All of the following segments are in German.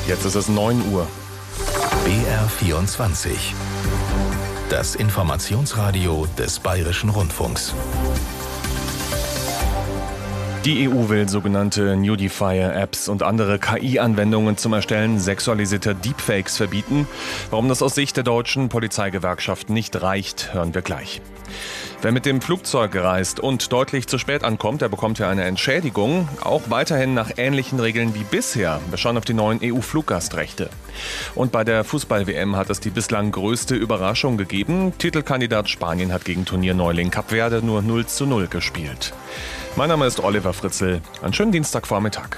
Jetzt ist es 9 Uhr. BR24. Das Informationsradio des Bayerischen Rundfunks. Die EU will sogenannte Nudifier-Apps und andere KI-Anwendungen zum Erstellen sexualisierter Deepfakes verbieten. Warum das aus Sicht der deutschen Polizeigewerkschaft nicht reicht, hören wir gleich. Wer mit dem Flugzeug reist und deutlich zu spät ankommt, der bekommt ja eine Entschädigung. Auch weiterhin nach ähnlichen Regeln wie bisher. Wir schauen auf die neuen EU-Fluggastrechte. Und bei der Fußball-WM hat es die bislang größte Überraschung gegeben. Titelkandidat Spanien hat gegen Turnierneuling Kap Verde nur 0:0 gespielt. Mein Name ist Oliver Fritzl. Einen schönen Dienstagvormittag.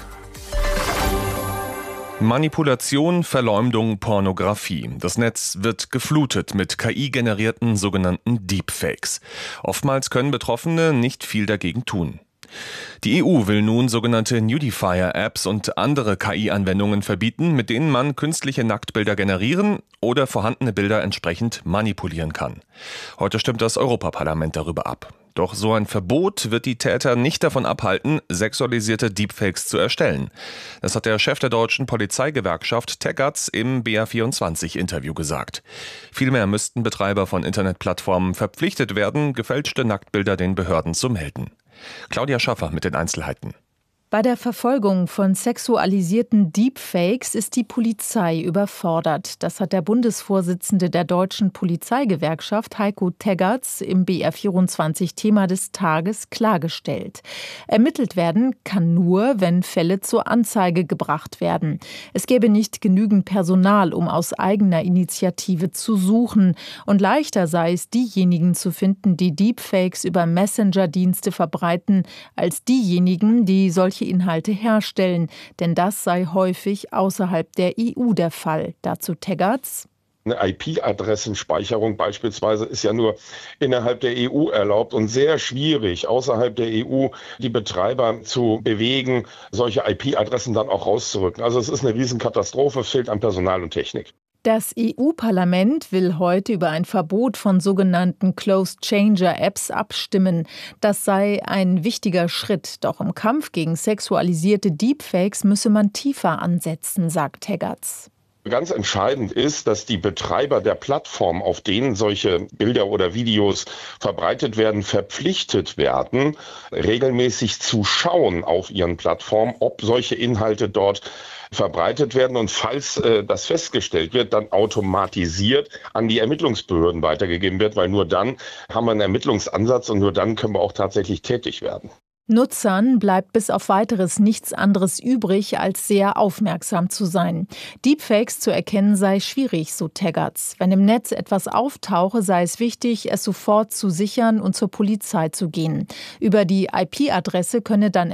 Manipulation, Verleumdung, Pornografie. Das Netz wird geflutet mit KI-generierten sogenannten Deepfakes. Oftmals können Betroffene nicht viel dagegen tun. Die EU will nun sogenannte Nudifier-Apps und andere KI-Anwendungen verbieten, mit denen man künstliche Nacktbilder generieren oder vorhandene Bilder entsprechend manipulieren kann. Heute stimmt das Europaparlament darüber ab. Doch so ein Verbot wird die Täter nicht davon abhalten, sexualisierte Deepfakes zu erstellen. Das hat der Chef der deutschen Polizeigewerkschaft Tegatz im BR24-Interview gesagt. Vielmehr müssten Betreiber von Internetplattformen verpflichtet werden, gefälschte Nacktbilder den Behörden zu melden. Claudia Schaffer mit den Einzelheiten. Bei der Verfolgung von sexualisierten Deepfakes ist die Polizei überfordert. Das hat der Bundesvorsitzende der deutschen Polizeigewerkschaft Heiko Tegatz im BR24-Thema des Tages klargestellt. Ermittelt werden kann nur, wenn Fälle zur Anzeige gebracht werden. Es gäbe nicht genügend Personal, um aus eigener Initiative zu suchen. Und leichter sei es, diejenigen zu finden, die Deepfakes über Messenger-Dienste verbreiten, als diejenigen, die solche Inhalte herstellen, denn das sei häufig außerhalb der EU der Fall. Dazu Tegatz. Eine IP-Adressenspeicherung beispielsweise ist ja nur innerhalb der EU erlaubt und sehr schwierig, außerhalb der EU die Betreiber zu bewegen, solche IP-Adressen dann auch rauszurücken. Also es ist eine Riesenkatastrophe, fehlt an Personal und Technik. Das EU-Parlament will heute über ein Verbot von sogenannten Closed-Changer-Apps abstimmen. Das sei ein wichtiger Schritt. Doch im Kampf gegen sexualisierte Deepfakes müsse man tiefer ansetzen, sagt Tegatz. Ganz entscheidend ist, dass die Betreiber der Plattform, auf denen solche Bilder oder Videos verbreitet werden, verpflichtet werden, regelmäßig zu schauen auf ihren Plattformen, ob solche Inhalte dort verbreitet werden und falls das festgestellt wird, dann automatisiert an die Ermittlungsbehörden weitergegeben wird, weil nur dann haben wir einen Ermittlungsansatz und nur dann können wir auch tatsächlich tätig werden. Nutzern bleibt bis auf Weiteres nichts anderes übrig, als sehr aufmerksam zu sein. Deepfakes zu erkennen sei schwierig, so Tegatz. Wenn im Netz etwas auftauche, sei es wichtig, es sofort zu sichern und zur Polizei zu gehen. Über die IP-Adresse könne dann